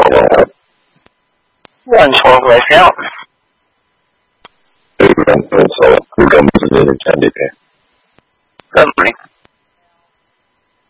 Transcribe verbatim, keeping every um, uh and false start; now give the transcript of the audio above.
乱冲来笑。 对，不然分手，不敢不是你的家里边。 怎么了？